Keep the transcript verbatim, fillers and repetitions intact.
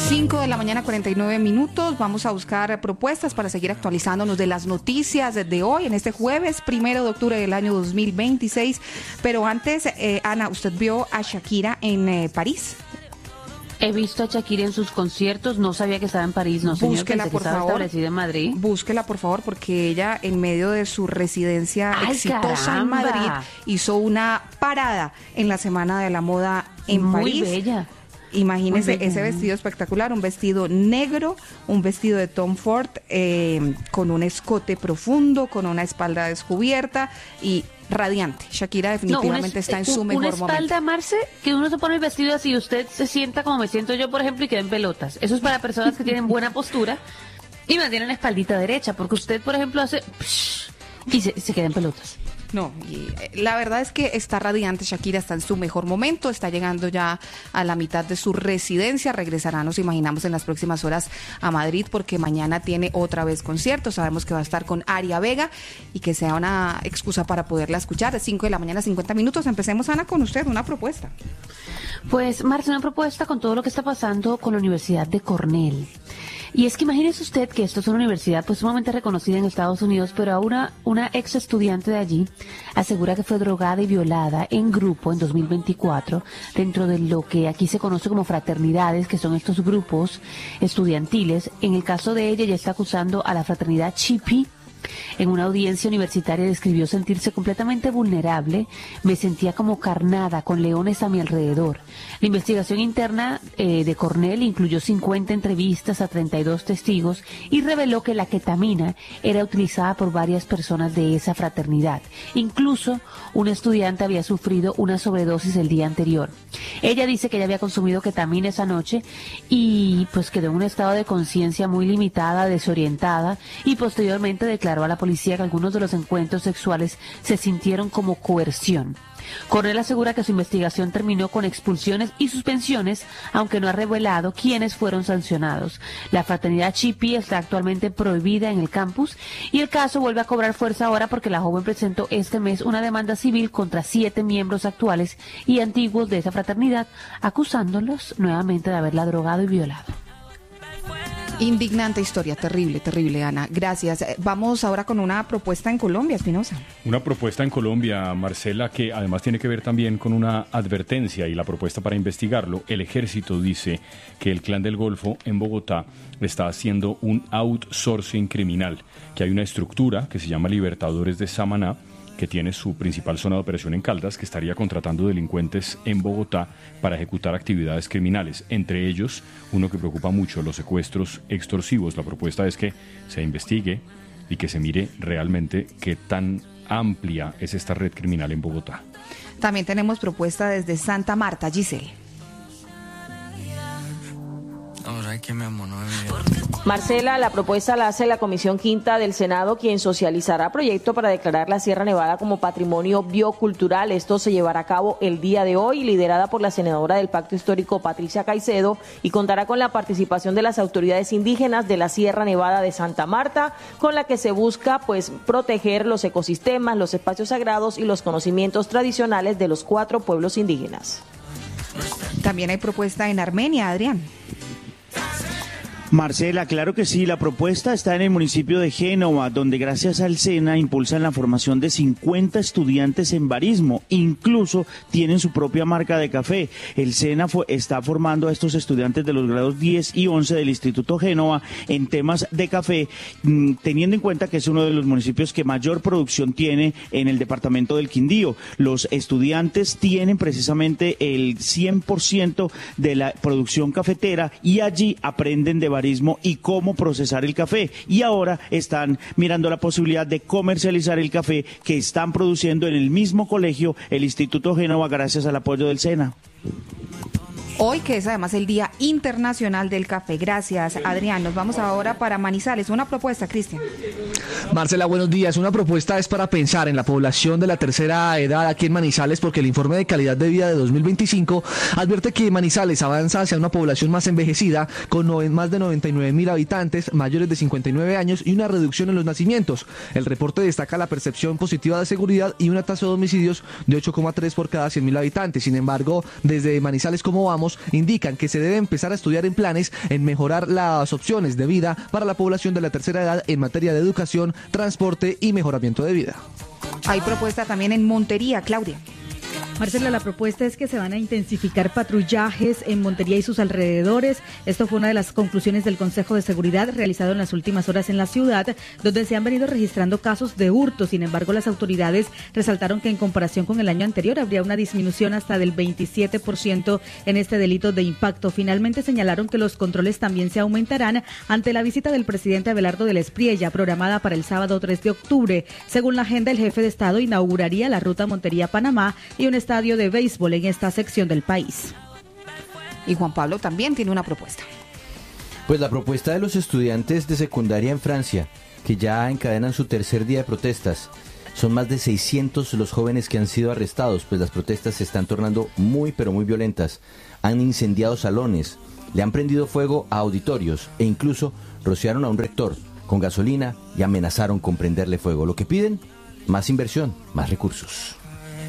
cinco de la mañana, cuarenta y nueve minutos. Vamos a buscar propuestas para seguir actualizándonos de las noticias de hoy, en este jueves, primero de octubre del año dos mil veintiséis. Pero antes, eh, Ana, ¿usted vio a Shakira en eh, París? He visto a Shakira en sus conciertos, no sabía que estaba en París, no señor, Búsquela, pensé por que estaba favor. establecida en Madrid. Búsquela, por favor, porque ella, en medio de su residencia ¡Ay, exitosa caramba! en Madrid, hizo una parada en la Semana de la Moda en Muy París. bella. Imagínese Muy bella. ese vestido espectacular, un vestido negro, un vestido de Tom Ford eh, con un escote profundo, con una espalda descubierta y radiante. Shakira definitivamente No, una, está en su un, mejor una espalda, momento. Marce, que uno se pone el vestido así y usted se sienta como me siento yo, por ejemplo, y queda en pelotas. Eso es para personas que tienen buena postura y mantienen la espaldita derecha, porque usted, por ejemplo, hace psh, y se, se queda en pelotas. No, y la verdad es que está radiante. Shakira está en su mejor momento, está llegando ya a la mitad de su residencia, regresará, nos imaginamos, en las próximas horas a Madrid, porque mañana tiene otra vez concierto. Sabemos que va a estar con Aria Vega y que sea una excusa para poderla escuchar. cinco de la mañana, cincuenta minutos. Empecemos, Ana, con usted, una propuesta. Pues, Marce, una propuesta con todo lo que está pasando con la Universidad de Cornell. Y es que imagínese usted que esto es una universidad pues sumamente reconocida en Estados Unidos, pero ahora una ex estudiante de allí asegura que fue drogada y violada en grupo en dos mil veinticuatro dentro de lo que aquí se conoce como fraternidades, que son estos grupos estudiantiles. En el caso de ella, ella está acusando a la fraternidad Chi Pi. En una audiencia universitaria describió sentirse completamente vulnerable. Me sentía como carnada, con leones a mi alrededor. La investigación interna eh, de Cornell incluyó cincuenta entrevistas a treinta y dos testigos y reveló que la ketamina era utilizada por varias personas de esa fraternidad. Incluso un estudiante había sufrido una sobredosis el día anterior. Ella dice que ella había consumido ketamina esa noche y pues quedó en un estado de conciencia muy limitada, desorientada, y posteriormente declaró a la policía que algunos de los encuentros sexuales se sintieron como coerción. Cornell asegura que su investigación terminó con expulsiones y suspensiones, aunque no ha revelado quiénes fueron sancionados. La fraternidad Chi Pi está actualmente prohibida en el campus y el caso vuelve a cobrar fuerza ahora porque la joven presentó este mes una demanda civil contra siete miembros actuales y antiguos de esa fraternidad, acusándolos nuevamente de haberla drogado y violado. Indignante historia, terrible, terrible, Ana. Gracias. Vamos ahora con una propuesta en Colombia, Espinosa. Una propuesta en Colombia, Marcela, que además tiene que ver también con una advertencia y la propuesta para investigarlo. El Ejército dice que el Clan del Golfo en Bogotá está haciendo un outsourcing criminal, que hay una estructura que se llama Libertadores de Samaná, que tiene su principal zona de operación en Caldas, que estaría contratando delincuentes en Bogotá para ejecutar actividades criminales. Entre ellos, uno que preocupa mucho, los secuestros extorsivos. La propuesta es que se investigue y que se mire realmente qué tan amplia es esta red criminal en Bogotá. También tenemos propuesta desde Santa Marta, Giselle. Marcela, la propuesta la hace la Comisión Quinta del Senado, quien socializará proyecto para declarar la Sierra Nevada como patrimonio biocultural. Esto se llevará a cabo el día de hoy, liderada por la senadora del Pacto Histórico, Patricia Caicedo, y contará con la participación de las autoridades indígenas de la Sierra Nevada de Santa Marta, con la que se busca pues proteger los ecosistemas, los espacios sagrados y los conocimientos tradicionales de los cuatro pueblos indígenas. También hay propuesta en Armenia, Adrián. Marcela, claro que sí, la propuesta está en el municipio de Génova, donde gracias al SENA impulsan la formación de cincuenta estudiantes en barismo, incluso tienen su propia marca de café. El SENA fue, está formando a estos estudiantes de los grados diez y once del Instituto Génova en temas de café, teniendo en cuenta que es uno de los municipios que mayor producción tiene en el departamento del Quindío. Los estudiantes tienen precisamente el cien por ciento de la producción cafetera y allí aprenden de barismo y cómo procesar el café, y ahora están mirando la posibilidad de comercializar el café que están produciendo en el mismo colegio, el Instituto Génova, gracias al apoyo del SENA. Hoy, que es además el Día Internacional del Café. Gracias, Adrián. Nos vamos ahora para Manizales. Una propuesta, Cristian. Marcela, buenos días. Una propuesta es para pensar en la población de la tercera edad aquí en Manizales, porque el informe de calidad de vida de dos mil veinticinco advierte que Manizales avanza hacia una población más envejecida, con no, más de noventa y nueve mil habitantes mayores de cincuenta y nueve años y una reducción en los nacimientos. El reporte destaca la percepción positiva de seguridad y una tasa de homicidios de ocho coma tres por cada cien mil habitantes. Sin embargo, desde Manizales, ¿cómo vamos?, mencionamos indican que se debe empezar a estudiar en planes en mejorar las opciones de vida para la población de la tercera edad en materia de educación, transporte y mejoramiento de vida. Hay propuesta también en Montería, Claudia. Marcela, la propuesta es que se van a intensificar patrullajes en Montería y sus alrededores. Esto fue una de las conclusiones del Consejo de Seguridad realizado en las últimas horas en la ciudad, donde se han venido registrando casos de hurto. Sin embargo, las autoridades resaltaron que en comparación con el año anterior habría una disminución hasta del veintisiete por ciento en este delito de impacto. Finalmente señalaron que los controles también se aumentarán ante la visita del presidente Abelardo del Espriella, programada para el sábado tres de octubre. Según la agenda, el jefe de Estado inauguraría la ruta Montería-Panamá y un estadio de béisbol en esta sección del país. Y Juan Pablo también tiene una propuesta. Pues la propuesta de los estudiantes de secundaria en Francia, que ya encadenan su tercer día de protestas. Son más de seiscientos los jóvenes que han sido arrestados, pues las protestas se están tornando muy pero muy violentas. Han incendiado salones, le han prendido fuego a auditorios e incluso rociaron a un rector con gasolina y amenazaron con prenderle fuego. Lo que piden, más inversión, más recursos.